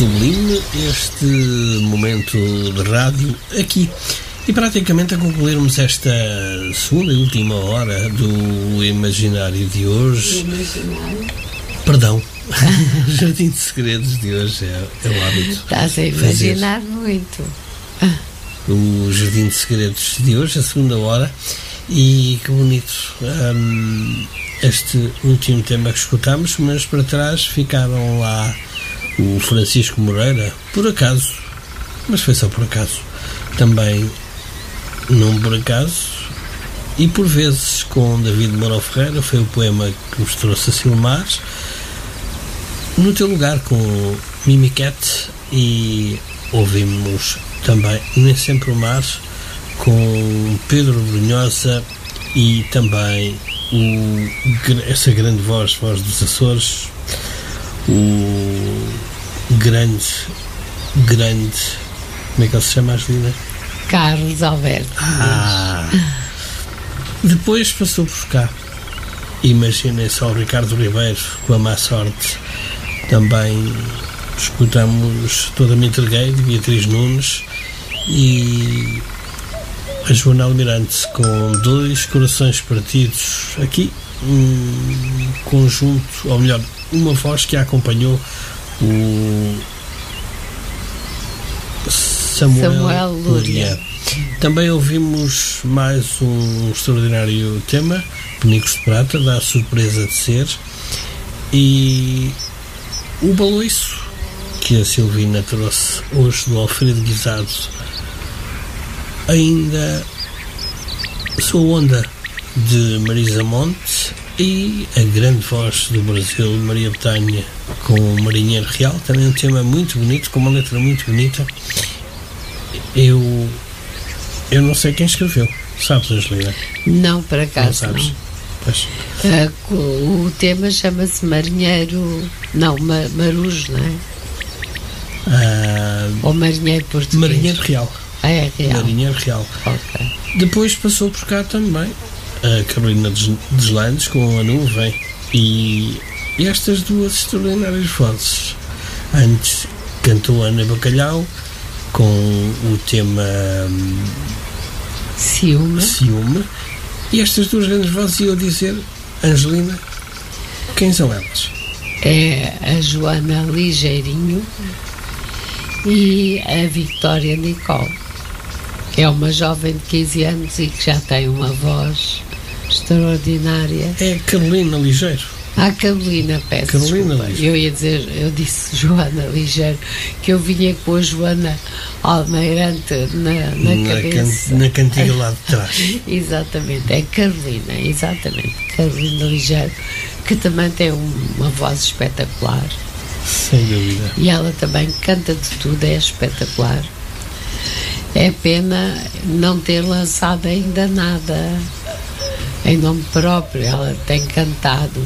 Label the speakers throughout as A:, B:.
A: sublime este momento de rádio aqui. E praticamente a concluirmos esta segunda e última hora do Imaginário de hoje. Perdão. O Jardim de Segredos de hoje é o hábito.
B: Estás a imaginar muito.
A: O Jardim de Segredos de hoje, a segunda hora. E que bonito este último tema que escutamos, mas para trás ficaram lá o Francisco Moreira, por acaso, mas foi só por acaso, também não por acaso, e por vezes com David Mourão Ferreira, foi o poema que nos trouxe a Silmar, No Teu Lugar com Mimicat, e ouvimos também Nem Sempre o Mar com Pedro Brunhosa e também essa grande voz dos Açores, o grande, como é que ele se chama, Angelina?
B: Carlos Alberto.
A: Depois passou por cá. Imaginem só o Ricardo Ribeiro com A Má Sorte. Também escutamos Toda Me Entreguei de Beatriz Nunes e a Joana Almirante com Dois Corações Partidos. Aqui um conjunto, ou melhor, uma voz que a acompanhou, o Samuel Lúria. Também ouvimos mais um extraordinário tema, Penicos de Prata, da Surpresa de Ser, e o Baloiço, que a Silvina trouxe hoje do Alfredo Guisado. Ainda Sua Onda, de Marisa Monte, e a grande voz do Brasil, Maria Bethânia, com o Marinheiro Real, também um tema muito bonito, com uma letra muito bonita. Eu não sei quem escreveu, sabes, Angelina?
B: Não, por acaso não.
A: Sabes? Pois.
B: O tema chama-se Marinheiro, não, Marujo, não é? Ou Marinheiro Português? Marinheiro
A: Real.
B: É Real.
A: Marinheiro Real.
B: Okay.
A: Depois passou por cá também a Carolina Deslandes com A Nuvem, e estas duas extraordinárias vozes. Antes cantou Ana Bacalhau com o tema Ciúme, e estas duas grandes vozes, iam dizer, Angelina, quem são elas?
B: É a Joana Ligeirinho e a Victória Nicole. É uma jovem de 15 anos e que já tem uma voz extraordinária.
A: É Carolina Ligeiro.
B: Carolina, peço
A: Carolina
B: desculpa. Eu disse Joana Ligeiro, que eu vinha com a Joana Almeirante na cabeça.
A: Na cantiga lá de trás.
B: Exatamente, é Carolina, exatamente. Carolina Ligeiro, que também tem uma voz espetacular.
A: Sem dúvida.
B: E ela também canta de tudo, é espetacular. É pena não ter lançado ainda nada em nome próprio. Ela tem cantado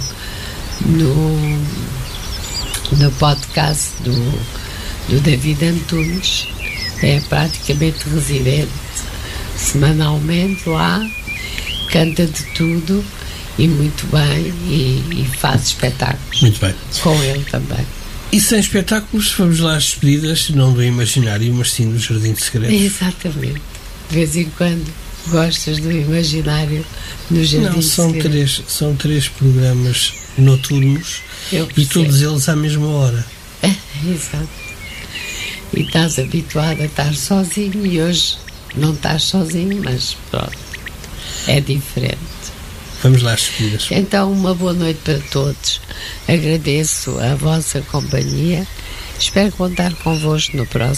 B: no podcast do David Antunes, é praticamente residente semanalmente lá, canta de tudo e muito bem, e faz espetáculos.
A: Muito bem.
B: Com ele também.
A: E sem espetáculos, vamos lá às despedidas, não do Imaginário, mas sim do Jardim de Segredos.
B: Exatamente. De vez em quando gostas do Imaginário no Jardim de Segredos.
A: São três programas noturnos e todos eles à mesma hora.
B: Exato. E estás habituado a estar sozinho, e hoje não estás sozinho, mas pronto, é diferente.
A: Vamos lá às despedidas.
B: Então, uma boa noite para todos. Agradeço a vossa companhia. Espero contar convosco no próximo.